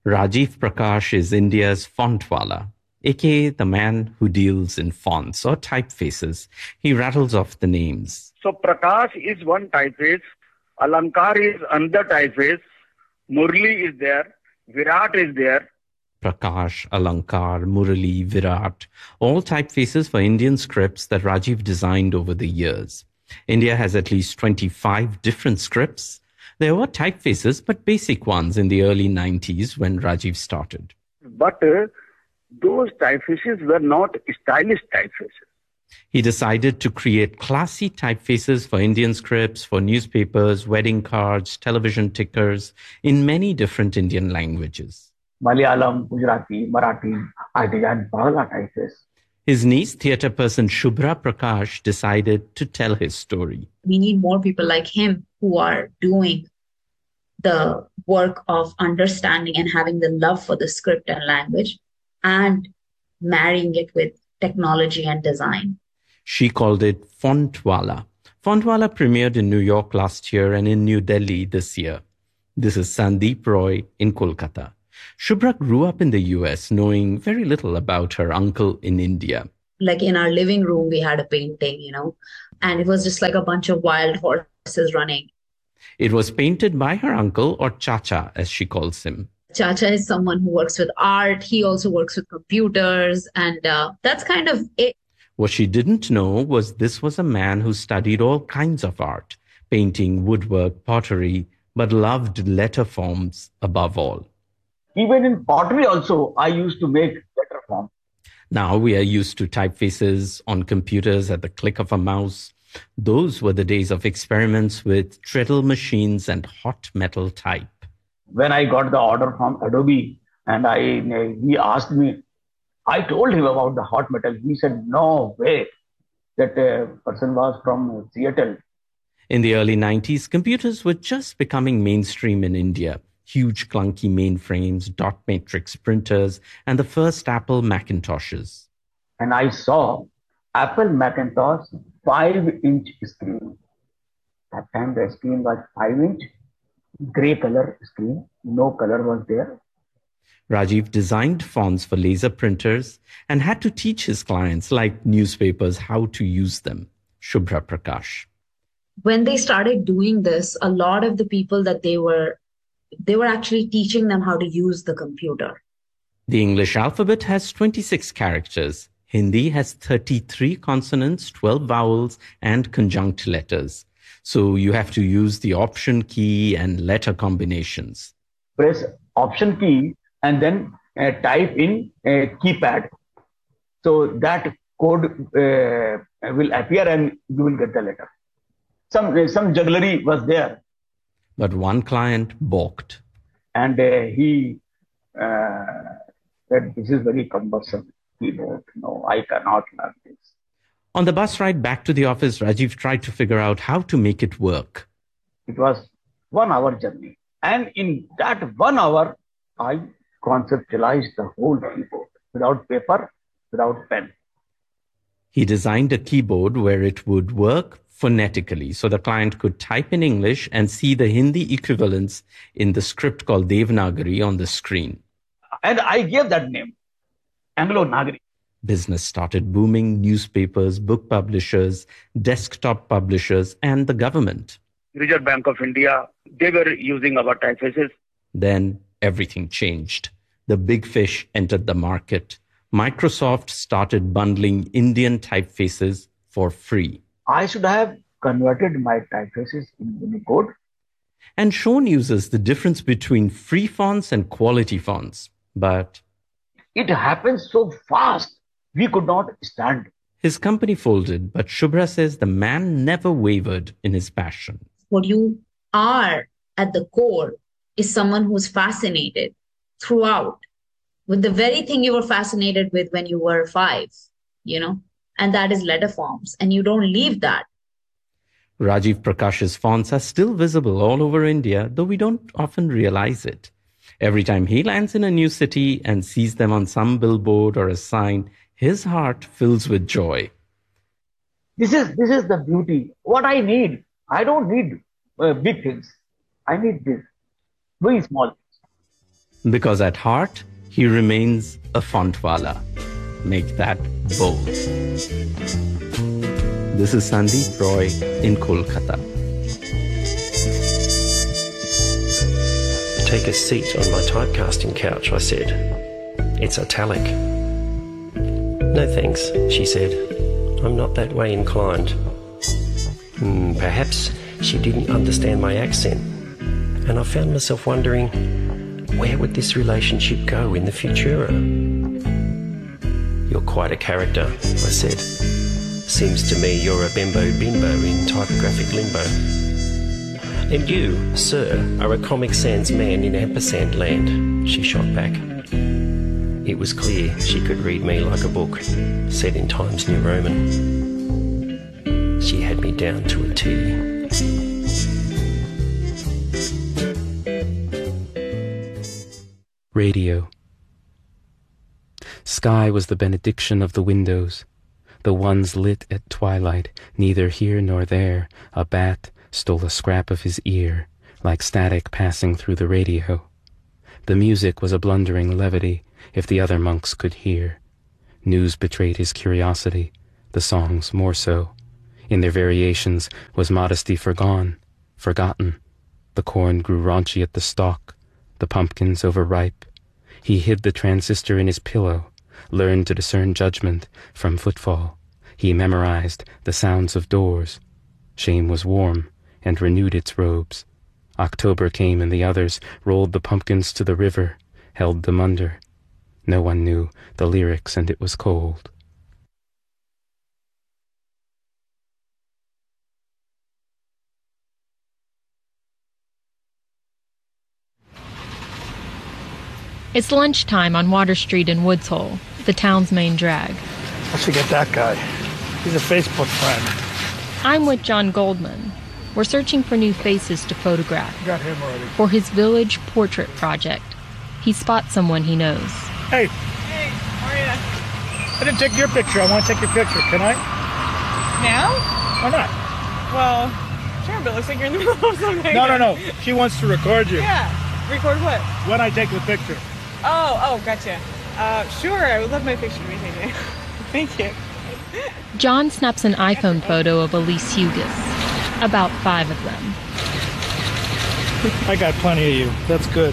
Rajiv Prakash is India's fontwala, aka the man who deals in fonts or typefaces. He rattles off the names. So Prakash is one typeface, Alankar is another typeface, Murli is there, Virat is there. Prakash, Alankar, Murali, Virat, all typefaces for Indian scripts that Rajiv designed over the years. India has at least 25 different scripts. There were typefaces, but basic ones in the early 90s when Rajiv started. But those typefaces were not stylish typefaces. He decided to create classy typefaces for Indian scripts, for newspapers, wedding cards, television tickers, in many different Indian languages. Malayalam, Gujarati, Marathi, I designed Bangla typeface. His niece, theatre person Shubhra Prakash, decided to tell his story. We need more people like him who are doing the work of understanding and having the love for the script and language and marrying it with technology and design. She called it Fontwala. Fontwala premiered in New York last year and in New Delhi this year. This is Sandeep Roy in Kolkata. Shubhra grew up in the US, knowing very little about her uncle in India. Like in our living room, we had a painting, and it was just like a bunch of wild horses running. It was painted by her uncle, or Chacha, as she calls him. Chacha is someone who works with art. He also works with computers, and that's kind of it. What she didn't know was this was a man who studied all kinds of art, painting, woodwork, pottery, but loved letter forms above all. Even in pottery also, I used to make letter form. Now we are used to typefaces on computers at the click of a mouse. Those were the days of experiments with treadle machines and hot metal type. When I got the order from Adobe and he asked me, I told him about the hot metal. He said, no way. That person was from Seattle. In the early 90s, computers were just becoming mainstream in India. Huge clunky mainframes, dot matrix printers, and the first Apple Macintoshes. And I saw Apple Macintosh 5-inch screen. That time the screen was 5-inch, gray color screen, no color was there. Rajiv designed fonts for laser printers and had to teach his clients, like newspapers, how to use them. Shubhra Prakash. When they started doing this, a lot of the people that they were actually teaching them how to use the computer. The English alphabet has 26 characters. Hindi has 33 consonants, 12 vowels, and conjunct letters. So you have to use the option key and letter combinations. Press option key and then type in a keypad. So that code will appear and you will get the letter. Some jugglery was there. But one client balked. And he said, this is very cumbersome keyboard. No, I cannot learn this. On the bus ride back to the office, Rajiv tried to figure out how to make it work. It was 1 hour journey. And in that 1 hour, I conceptualized the whole keyboard without paper, without pen. He designed a keyboard where it would work phonetically, so the client could type in English and see the Hindi equivalents in the script called Devanagari on the screen. And I gave that name, Anglo-Nagari. Business started booming, newspapers, book publishers, desktop publishers, and the government. Reserve Bank of India, they were using our typefaces. Then everything changed. The big fish entered the market. Microsoft started bundling Indian typefaces for free. I should have converted my typefaces in Unicode. And shown users the difference between free fonts and quality fonts. But it happened so fast, we could not stand. His company folded, but Shubhra says the man never wavered in his passion. What you are at the core is someone who's fascinated throughout with the very thing you were fascinated with when you were 5, and that is letter forms. And you don't leave that. Rajiv Prakash's fonts are still visible all over India, though we don't often realize it. Every time he lands in a new city and sees them on some billboard or a sign, his heart fills with joy. This is the beauty. What I need, I don't need big things. I need this, very small things. because at heart, he remains a fontwala. Make that bold. This is Sandeep Roy in Kolkata. Take a seat on my typecasting couch, I said. It's italic. No thanks, she said. I'm not that way inclined. Perhaps she didn't understand my accent, and I found myself wondering, where would this relationship go in the Futura? You're quite a character, I said. Seems to me you're a bimbo in typographic limbo. And you, sir, are a Comic Sans man in ampersand land, she shot back. It was clear she could read me like a book, set in Times New Roman. She had me down to a T. Radio. Sky was the benediction of the windows, the ones lit at twilight. Neither here nor there a bat stole a scrap of his ear, like static passing through the radio. The music was a blundering levity, if the other monks could hear. News betrayed his curiosity, the songs more so. In their variations was modesty forgotten. The corn grew raunchy at the stalk, the pumpkins overripe. He hid the transistor in his pillow, learned to discern judgment from footfall. He memorized the sounds of doors. Shame was warm and renewed its robes. October came and the others rolled the pumpkins to the river, held them under. No one knew the lyrics and it was cold. It's lunchtime on Water Street in Woods Hole, the town's main drag. I should get that guy. He's a Facebook friend. I'm with John Goldman. We're searching for new faces to photograph. Got him already. For his village portrait project. He spots someone he knows. Hey. Hey, how are you? I didn't take your picture. I want to take your picture. Can I? Now? Why not? Well, sure, but it looks like you're in the middle of something. No. She wants to record you. Yeah. Record what? When I take the picture. Oh, gotcha. Sure, I would love my picture to be taken. Thank you. John snaps an iPhone photo of Elise Hugas. About 5 of them. I got plenty of you. That's good.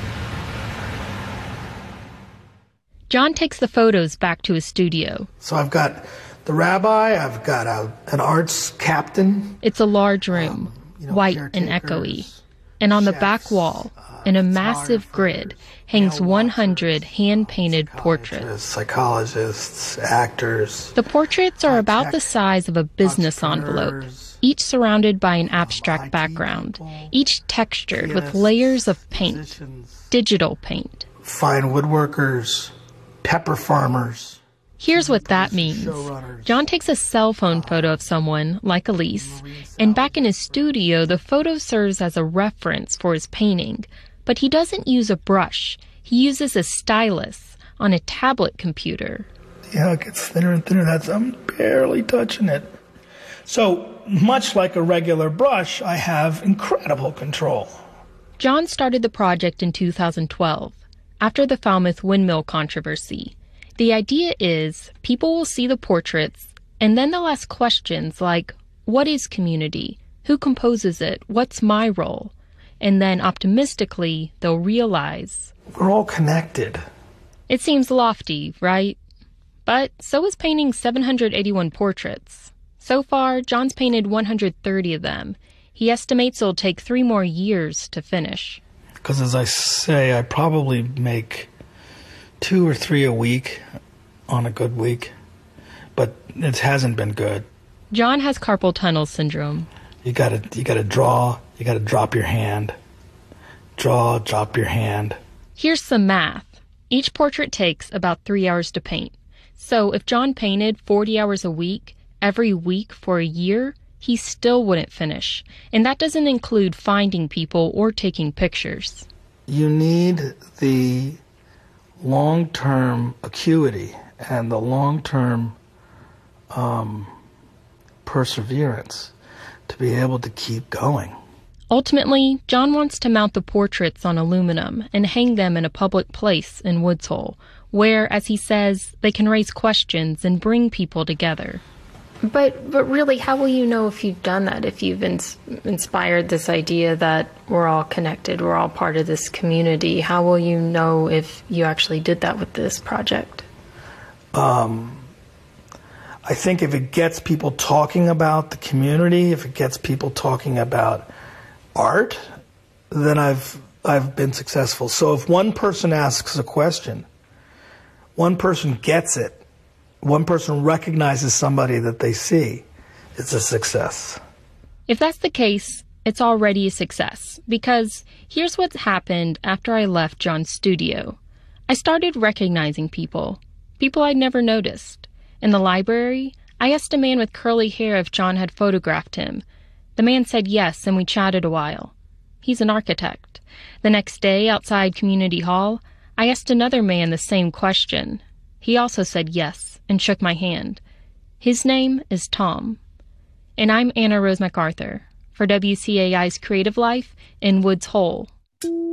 John takes the photos back to his studio. So I've got the rabbi, I've got an arts captain. It's a large room, white and echoey. And on the back wall, in a massive grid, hangs 100 hand-painted portraits. Psychologists, actors. The portraits are about the size of a business envelope, each surrounded by an abstract background, each textured with layers of paint, digital paint. Fine woodworkers, pepper farmers. Here's what that means. John takes a cell phone photo of someone, like Elise, and back in his studio, the photo serves as a reference for his painting. But he doesn't use a brush. He uses a stylus on a tablet computer. Yeah, it gets thinner and thinner. I'm barely touching it. So, much like a regular brush, I have incredible control. John started the project in 2012, after the Falmouth windmill controversy. The idea is people will see the portraits, and then they'll ask questions like, what is community? Who composes it? What's my role? And then optimistically, they'll realize we're all connected. It seems lofty, right? But so is painting 781 portraits. So far, John's painted 130 of them. He estimates it'll take 3 more years to finish. Because as I say, I probably make 2 or 3 a week on a good week. But it hasn't been good. John has carpal tunnel syndrome. You gotta draw, you gotta drop your hand. Draw, drop your hand. Here's some math. Each portrait takes about 3 hours to paint. So if John painted 40 hours a week, every week for a year, he still wouldn't finish. And that doesn't include finding people or taking pictures. You need the long-term acuity and the long-term perseverance to be able to keep going. Ultimately, John wants to mount the portraits on aluminum and hang them in a public place in Woods Hole, where, as he says, they can raise questions and bring people together. But really, how will you know if you've done that, if you've inspired this idea that we're all connected, we're all part of this community? How will you know if you actually did that with this project? I think if it gets people talking about the community, if it gets people talking about art, then I've been successful. So if one person asks a question, one person gets it, one person recognizes somebody that they see, it's a success. If that's the case, it's already a success, because here's what's happened after I left John's studio. I started recognizing people I'd never noticed. In the library, I asked a man with curly hair if John had photographed him. The man said yes, and we chatted a while. He's an architect. The next day, outside Community Hall, I asked another man the same question. He also said yes, and shook my hand. His name is Tom. And I'm Anna Rose MacArthur for WCAI's Creative Life in Woods Hole.